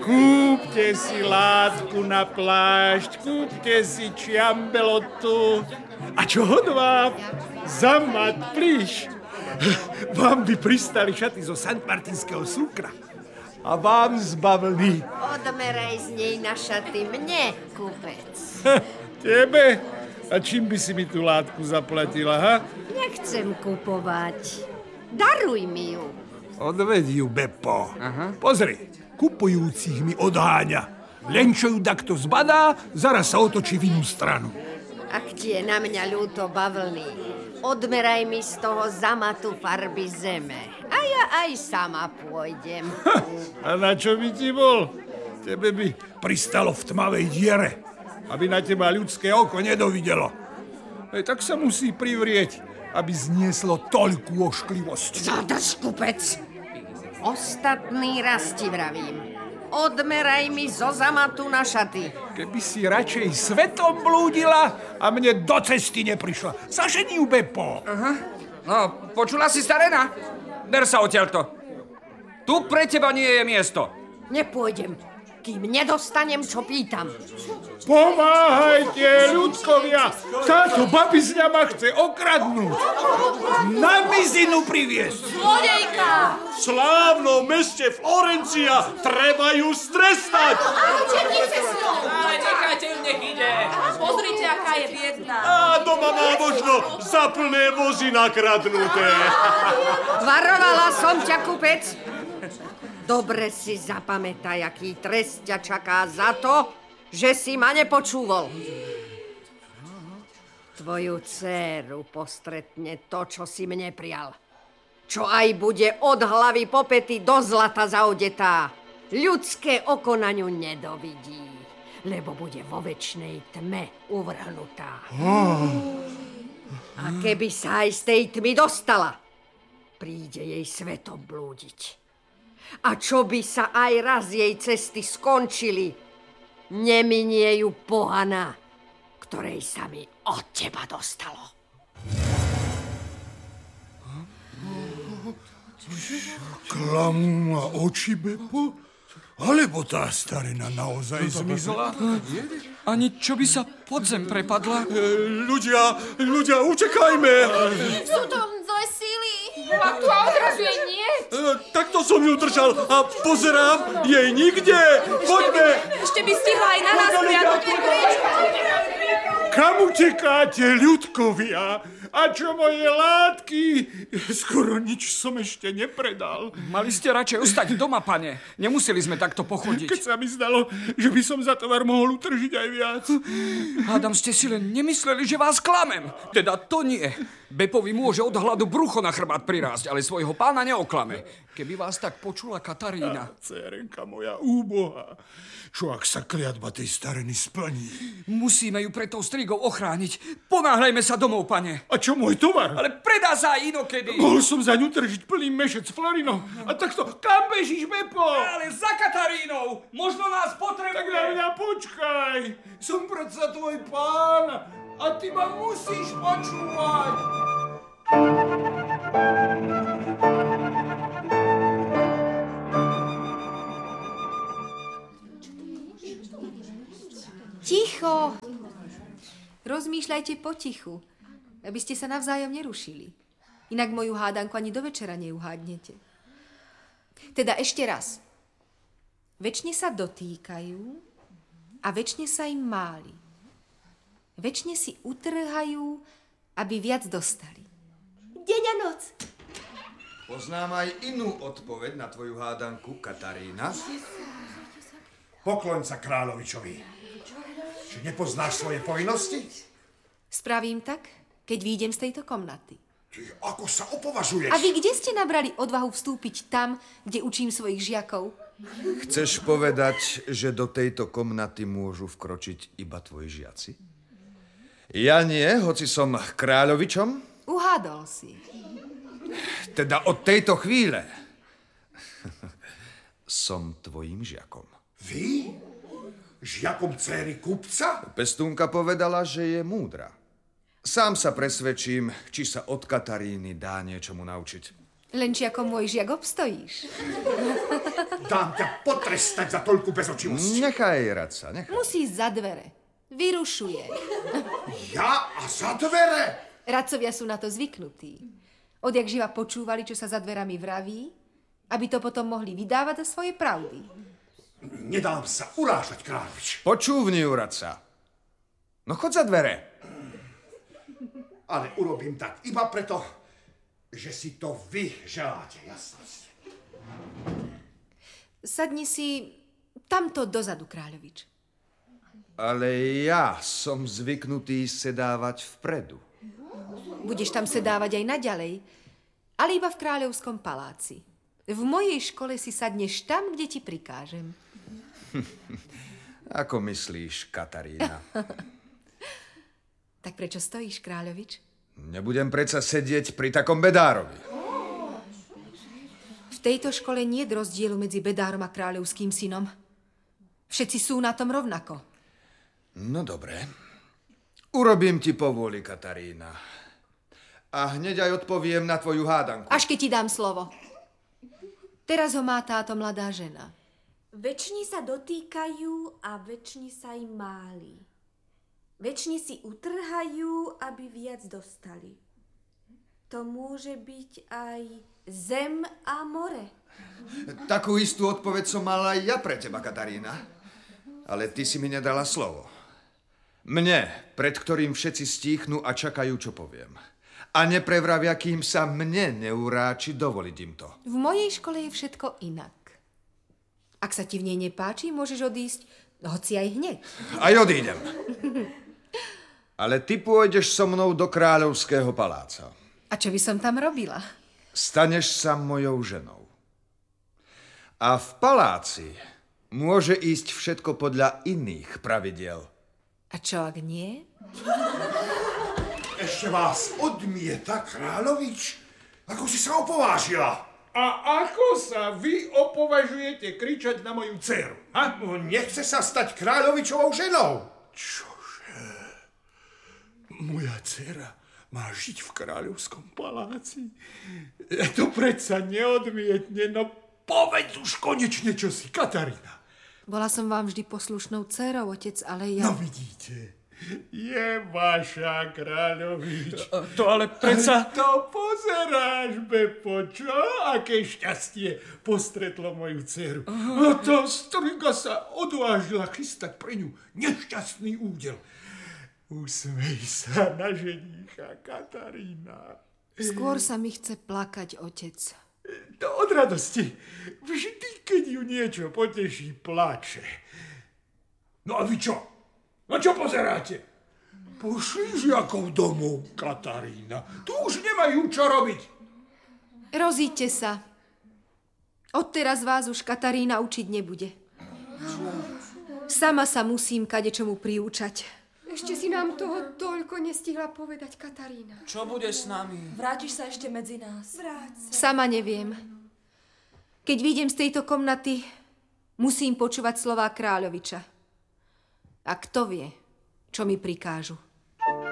Kúpte si látku na plášť, kúpte si čiambelotu. A čo hodvám? Zamat, plíš. Vám by pristali šaty zo Saint-Martinského súkra. A vám z bavlny. Odmeraj z nej na šaty mne, kúpec. Tebe? A čím by si mi tú látku zaplatila, ha? Nechcem kupovať. Daruj mi ju. Odved ju, Beppo. Pozri, kupujúcich mi odháňa. Len čo ju takto zbadá, zaraz sa otočí v inú stranu. Ak ti je na mňa ľúto bavlny, odmeraj mi z toho zamatu farby zeme. A ja aj sama pôjdem. A na čo by ti bol? Tebe by pristalo v tmavej diere, aby na teba ľudské oko nedovidelo. Tak sa musí privrieť, aby znieslo toľkú ošklivosť. Zadrž, kupec! Ostatný raz ti vravím. Odmeraj mi zo zamatu na šaty. Keby si radšej svetom blúdila a mne do cesty neprišla. Zaženi ju, Beppo. No, počula si, starena? Der sa odtiaľto. Tu pre teba nie je miesto. Nepôjdem, kým nedostanem, čo pýtam. Pomáhajte, ľudkovia! Táto babizňa ma chce okradnúť. Na mizinu priviesť. Zlodejka! V slávnom meste Florencia treba ju strestať. Ale uteknite s ňou! Ale nechajte ju, nech ide. Pozrite, aká je biedná. A doma má možno za plné vozy nakradnuté. Varovala som ťa, kupec. Dobre si zapamätaj, aký trest ťa čaká za to, že si ma nepočúval. Tvoju dcéru postretne to, čo si mne prial. Čo aj bude od hlavy po pety do zlata zaodetá. Ľudské oko na ňu nedovidí, lebo bude vo večnej tme uvrhnutá. A keby sa aj z tej tmy dostala, príde jej svetom blúdiť. A čo by sa aj raz jej cesty skončili, neminie ju pohana, ktorej sa mi od teba dostalo. Klamú ma oči, Beppo? Alebo tá starena naozaj zmizla? Ani čo by sa pod zem prepadla? Ľudia, utekajme. Sú to zlé síly. A tu a odrazu jej nie. Takto som ju držal a pozerám, jej nikde. Poďme. Ešte by stihla aj na nás priamo. Kam utekáte, ľudkovia? A čo moje látky? Skoro nič som ešte nepredal. Mali ste radšej ostať doma, pane. Nemuseli sme takto pochodiť. Keď sa mi zdalo, že by som za tovar mohol utržiť aj viac. Hádam, ste si len nemysleli, že vás klamem. Teda to nie. Bepovi môže od hladu brucho na chrbát prirásť, ale svojho pána neoklame. Keby vás tak počula Katarína. Cérenka moja úboha. Čo ak sa kliatba tej stareny splní? Musíme ju pred tou strigou ochrániť. Ponáhľajme sa domov, pane. A čo môj tovar? Ale predá sa aj inokedy. Mohol som za ňu tržiť plný mešec florinov. A takto, kam bežíš, Beppo? Ale za Katarínou. Možno nás potrebuje. Tak na mňa počkaj. Som predsa tvoj pán. A ty ma musíš počúvať. Ticho! Rozmýšľajte potichu, aby ste sa navzájom nerušili. Inak moju hádanku ani do večera neuhádnete. Teda ešte raz. Večne sa dotýkajú a večne sa im máli. Večne si utrhajú, aby viac dostali. Deň a noc. Poznám aj inú odpoveď na tvoju hádanku, Katarína. Pokloň sa kráľovičovi. Či nepoznáš svoje povinnosti? Spravím tak, keď výjdem z tejto komnaty. Ty ako sa opovažuješ? A vy kde ste nabrali odvahu vstúpiť tam, kde učím svojich žiakov? Chceš povedať, že do tejto komnaty môžu vkročiť iba tvoji žiaci? Ja nie, hoci som kráľovičom? Uhádol si. Teda od tejto chvíle som tvojím žiakom. Vy? Žiakom dcéry kupca? Pestúnka povedala, že je múdra. Sám sa presvedčím, či sa od Kataríny dá niečomu naučiť. Len či ako môj žiak obstojíš. Dám ťa potrestať za toľku bezočivosť. Nechaj, Radca, nechaj. Musí za dvere. Vyrušuje. Ja a za dvere? Radcovia sú na to zvyknutí. Odjak živa počúvali, čo sa za dverami vraví, aby to potom mohli vydávať za svoje pravdy. Nedám sa urážať, kráľovič. Počúvni, Radca. No chod za dvere. Ale urobím tak iba preto, že si to vy želáte, jasnosť. Sadni si tamto dozadu, kráľovič. Ale ja som zvyknutý sedávať vpredu. Budeš tam sedávať aj naďalej, ale iba v kráľovskom paláci. V mojej škole si sadneš tam, kde ti prikážem. Ako myslíš, Katarína? Tak prečo stojíš, kráľovič? Nebudem predsa sedieť pri takom bedárovi. V tejto škole nie je rozdielu medzi bedárom a kráľovským synom. Všetci sú na tom rovnako. No dobre. Urobím ti povôli, Katarína. A hneď aj odpoviem na tvoju hádanku. Až keď ti dám slovo. Teraz ho má táto mladá žena. Veční sa dotýkajú a veční sa im máli. Veční si utrhajú, aby viac dostali. To môže byť aj zem a more. Takú istú odpoveď som mal aj ja pre teba, Katarína. Ale ty si mi nedala slovo. Mne, pred ktorým všetci stíchnú a čakajú, čo poviem. A neprevravia, kým sa mne neuráči dovoliť im to. V mojej škole je všetko inak. Ak sa ti v nej nepáči, môžeš odísť, hoci aj hneď. Aj odídem. Ale ty pôjdeš so mnou do kráľovského paláca. A čo by som tam robila? Staneš sa mojou ženou. A v paláci môže ísť všetko podľa iných pravidiel. A čo ak nie? Ešte vás odmieta, kráľovič? Ako si sa opovážila? A ako sa vy opovažujete kričať na moju dceru? Ha? No, nechce sa stať kráľovičovou ženou. Čože? Moja dcera má žiť v kráľovskom paláci? To predsa neodmietne, no povedz už konečne, čo si, Katarína. Bola som vám vždy poslušnou dcérou, otec, ale ja... No vidíte, je vaša, kráľovič. To ale predsa... To pozeráš, Bepo, čo? Aké šťastie postretlo moju dceru. No to strika sa odvážila chystať pre ňu nešťastný údel. Usmej sa na ženícha, Katarína. Skôr sa mi chce plakať, otec. To od radosti. Vždy, keď ju niečo poteší, plače. No a vy čo? No čo pozeráte? Pošli žiakov domov, Katarína. Tu už nemajú čo robiť. Rozíďte sa. Odteraz vás už Katarína učiť nebude. Sama sa musím kadečomu priúčať. Ešte si nám toho toľko nestihla povedať, Katarína. Čo bude s nami? Vrátiš sa ešte medzi nás. Vráť sa. Sama neviem. Keď vyjdem z tejto komnaty, musím počúvať slová kráľoviča. A kto vie, čo mi prikážu.